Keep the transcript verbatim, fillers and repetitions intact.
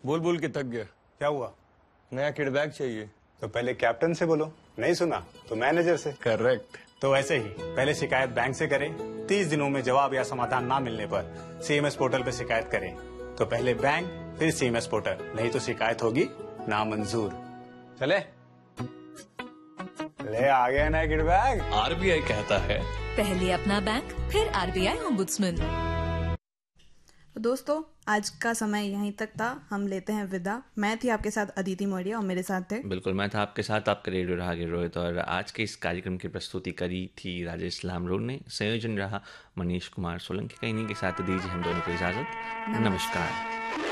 बोल बोल के थक गया। क्या हुआ? नया किडबैग चाहिए। तो पहले कैप्टन से बोलो, नहीं सुना तो मैनेजर से। करेक्ट। तो ऐसे ही पहले शिकायत बैंक से करें, तीस दिनों में जवाब या समाधान ना मिलने पर सीएमएस पोर्टल पे शिकायत करें। तो पहले बैंक फिर सीएमएस पोर्टल, नहीं तो शिकायत होगी नामंजूर। चले ले आ गया नया किडबैग। आरबीआई कहता है पहले अपना बैंक फिर आरबीआई ओम्बुड्समैन। दोस्तों, आज का समय यहीं तक था। हम लेते हैं विदा। मैं थी आपके साथ अदिति मौर्य और मेरे साथ थे बिल्कुल मैं था आपके साथ आपका रेडियो राहगीर रोहित। और आज के इस कार्यक्रम की प्रस्तुति करी थी राजेश लामरोड ने। संयोजन रहा मनीष कुमार सोलंकी का। इन्हीं के साथ दीजिए हम दोनों को इजाजत। नमस्कार।